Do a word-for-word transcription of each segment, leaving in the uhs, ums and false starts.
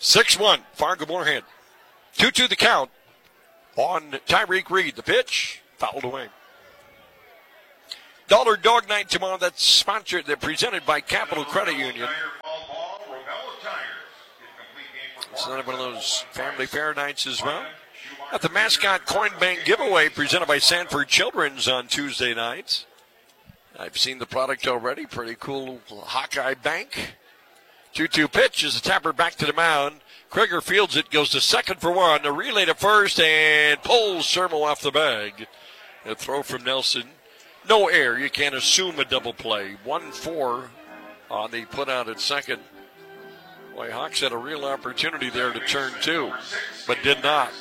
six one, Fargo Moorhead. two two the count on Tyreek Reed. The pitch, fouled away. Dollar Dog Night tomorrow. That's sponsored, they're presented by Capital Credit Union. It's another one of those family fair nights as well. At the Mascot Coin Bank giveaway presented by Sanford Children's on Tuesday nights. I've seen the product already. Pretty cool Hawkeye Bank. two two pitch is a tapper back to the mound. Krieger fields it, goes to second for one. A relay to first and pulls Sermo off the bag. A throw from Nelson. No air. You can't assume a double play. one four on the put out at second. Boy, Hawks had a real opportunity there to turn two, but did not.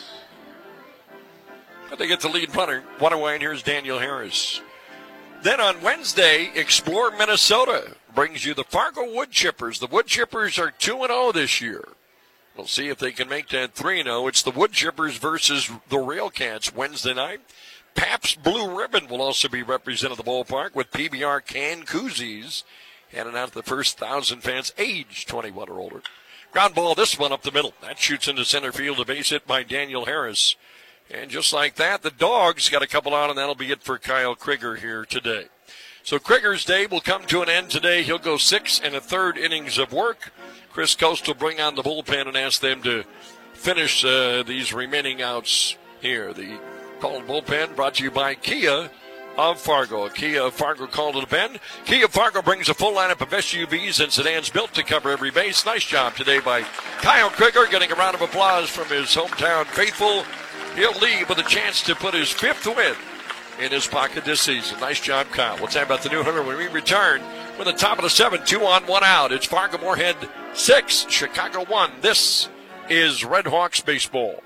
But they get the lead runner. One away, and here's Daniel Harris. Then on Wednesday, Explore Minnesota brings you the Fargo Wood Chippers. The Wood Chippers are two and oh this year. We'll see if they can make that three and oh. It's the Wood Chippers versus the Railcats Wednesday night. Pabst Blue Ribbon will also be represented at the ballpark with P B R can koozies. Handing out to the first thousand fans age twenty-one or older. Ground ball, this one up the middle. That shoots into center field, a base hit by Daniel Harris. And just like that, the Dogs got a couple out, and that'll be it for Kyle Krieger here today. So Krieger's day will come to an end today. He'll go six and a third innings of work. Chris Coast will bring on the bullpen and ask them to finish uh, these remaining outs here. The called bullpen brought to you by Kia of Fargo. Kia of Fargo called to the pen. Kia of Fargo brings a full lineup of S U Vs and sedans built to cover every base. Nice job today by Kyle Krieger, getting a round of applause from his hometown faithful. He'll leave with a chance to put his fifth win in his pocket this season. Nice job, Kyle. We'll talk about the new hunter when we return with the top of the seven, two on, one out. It's Fargo Moorhead six, Chicago one. This is Red Hawks baseball.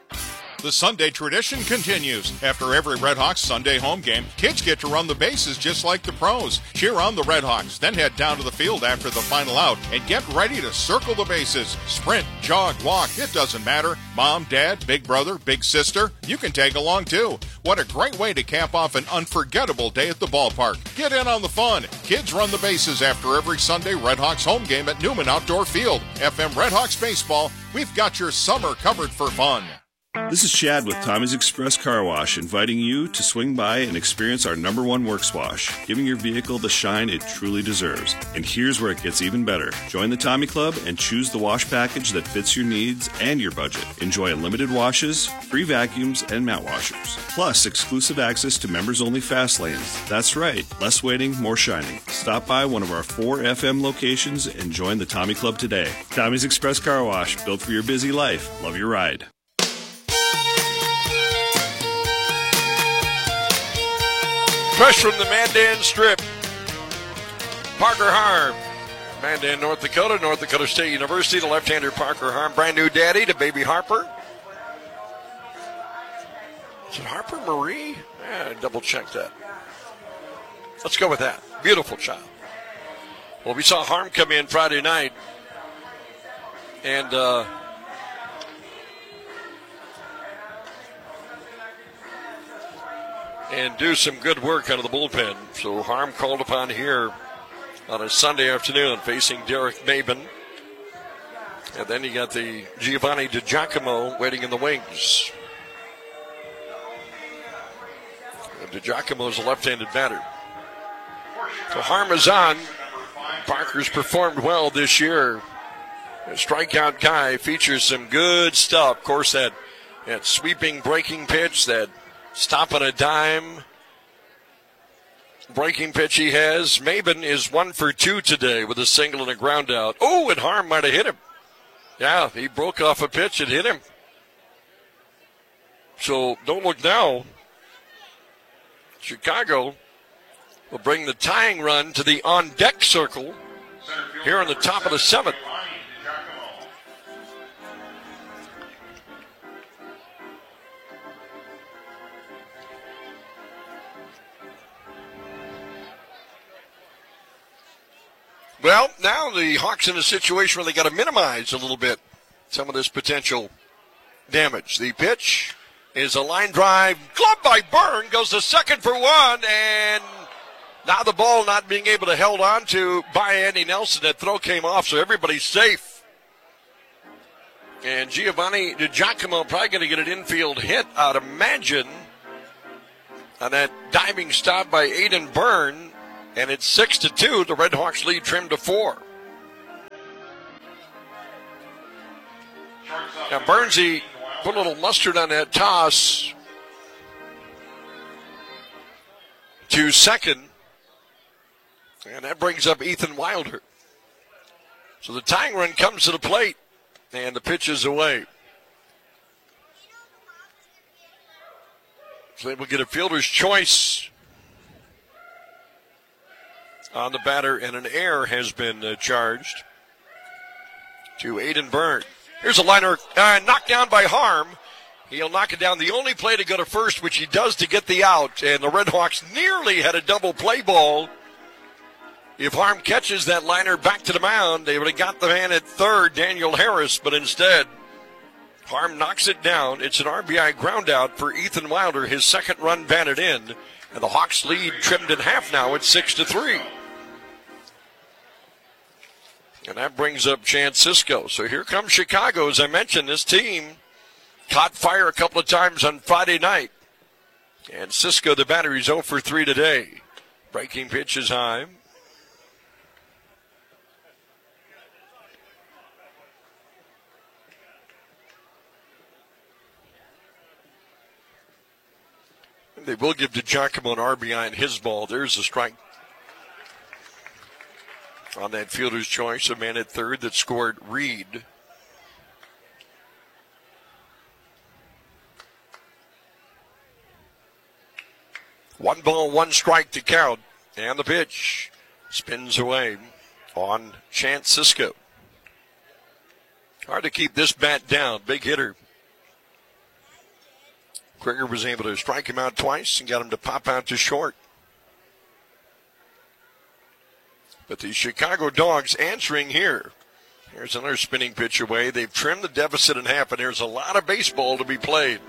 The Sunday tradition continues. After every Red Hawks Sunday home game, kids get to run the bases just like the pros. Cheer on the Red Hawks, then head down to the field after the final out and get ready to circle the bases. Sprint, jog, walk, it doesn't matter. Mom, dad, big brother, big sister, you can tag along too. What a great way to cap off an unforgettable day at the ballpark. Get in on the fun. Kids run the bases after every Sunday Red Hawks home game at Newman Outdoor Field. F M Red Hawks Baseball, we've got your summer covered for fun. This is Chad with Tommy's Express Car Wash, inviting you to swing by and experience our number one works wash, giving your vehicle the shine it truly deserves. And here's where it gets even better. Join the Tommy Club and choose the wash package that fits your needs and your budget. Enjoy unlimited washes, free vacuums, and mat washers. Plus, exclusive access to members-only fast lanes. That's right, less waiting, more shining. Stop by one of our four F M locations and join the Tommy Club today. Tommy's Express Car Wash, built for your busy life. Love your ride. Fresh from the Mandan Strip, Parker Harm. Mandan, North Dakota, North Dakota State University, the left-hander Parker Harm. Brand new daddy to baby Harper. Is it Harper Marie? Yeah, double check that. Let's go with that. Beautiful child. Well, we saw Harm come in Friday night, and uh, and do some good work out of the bullpen. So Harm called upon here on a Sunday afternoon facing Derek Maben. And then you got the Giovanni DiGiacomo waiting in the wings. And DiGiacomo's a left-handed batter. So Harm is on. Parker's performed well this year. A strikeout guy, features some good stuff. Of course, that, that sweeping breaking pitch, that stop on a dime breaking pitch he has. Maben is one for two today with a single and a ground out. Oh, and Harm might have hit him. Yeah, he broke off a pitch and hit him. So don't look now. Chicago will bring the tying run to the on-deck circle here on the top of the seventh. Well, now the Hawks in a situation where they got to minimize a little bit some of this potential damage. The pitch is a line drive, gloved by Byrne, goes to second for one, and now the ball not being able to held on to by Andy Nelson. That throw came off, so everybody's safe. And Giovanni DiGiacomo probably going to get an infield hit, I'd imagine, on that diving stop by Aiden Byrne. And it's six to two. The Red Hawks lead trimmed to four. Now, Burnsy put a little mustard on that toss to second. And that brings up Ethan Wilder. So the tying run comes to the plate. And the pitch is away. So they will get a fielder's choice on the batter, and an error has been uh, charged to Aiden Byrne. Here's a liner uh, knocked down by Harm. He'll knock it down. The only play to go to first, which he does to get the out, and the Red Hawks nearly had a double play ball. If Harm catches that liner back to the mound, they would have got the man at third, Daniel Harris, but instead, Harm knocks it down. It's an R B I ground out for Ethan Wilder, his second run batted in, and the Hawks lead trimmed in half now at six to three. And that brings up Chance Cisco. So here comes Chicago. As I mentioned, this team caught fire a couple of times on Friday night. And Cisco, the batter, is oh for three today. Breaking pitch is high. They will give DiGiacomo an R B I in his ball. There's a strike on that fielder's choice, a man at third that scored Reed. One ball, one strike to count. And the pitch spins away on Chance Cisco. Hard to keep this bat down. Big hitter. Krieger was able to strike him out twice and got him to pop out to short. But the Chicago Dogs answering here. Here's another spinning pitch away. They've trimmed the deficit in half, and there's a lot of baseball to be played.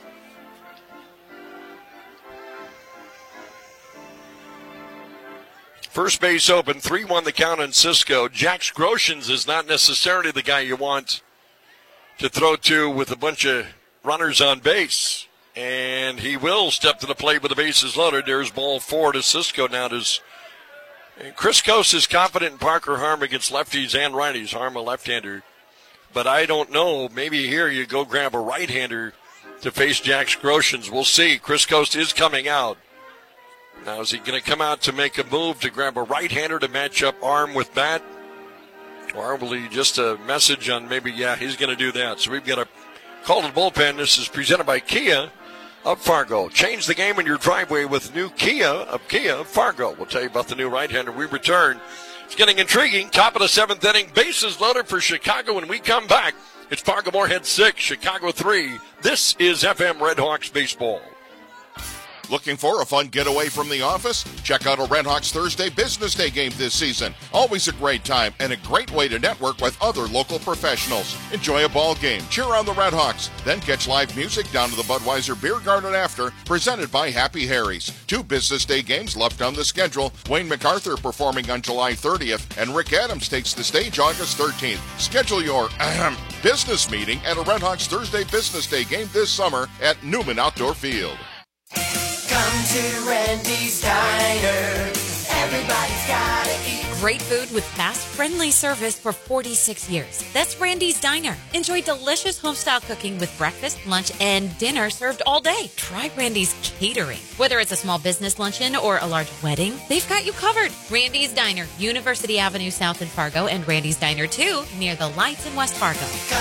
First base open, three one the count on Cisco. Jax Groshans is not necessarily the guy you want to throw to with a bunch of runners on base. And he will step to the plate with the bases loaded. There's ball four to Cisco now. Does And Chris Coase is confident in Parker Harm against lefties and righties. Harm a left-hander. But I don't know. Maybe here you go grab a right-hander to face Jax Groshans. We'll see. Chris Coase is coming out. Now, is he going to come out to make a move to grab a right-hander to match up arm with bat? Or will he just a message on maybe, yeah, he's going to do that. So we've got a call to the bullpen. This is presented by Kia of Fargo. Change the game in your driveway with new Kia of Kia of Fargo. We'll tell you about the new right-hander. We return. It's getting intriguing. Top of the seventh inning. Bases loaded for Chicago when we come back. It's Fargo Moorhead six, Chicago three. This is F M Red Hawks baseball. Looking for a fun getaway from the office? Check out a Red Hawks Thursday Business Day game this season. Always a great time and a great way to network with other local professionals. Enjoy a ball game, cheer on the Red Hawks, then catch live music down to the Budweiser Beer Garden after, presented by Happy Harry's. Two Business Day games left on the schedule. Wayne MacArthur performing on July thirtieth, and Rick Adams takes the stage August thirteenth. Schedule your ahem, business meeting at a Red Hawks Thursday Business Day game this summer at Newman Outdoor Field. Come to Randy's Diner. Everybody's gotta eat. Great food with fast, friendly service for forty-six years. That's Randy's Diner. Enjoy delicious home-style cooking with breakfast, lunch, and dinner served all day. Try Randy's Catering. Whether it's a small business luncheon or a large wedding, they've got you covered. Randy's Diner, University Avenue South in Fargo, and Randy's Diner two near the lights in West Fargo.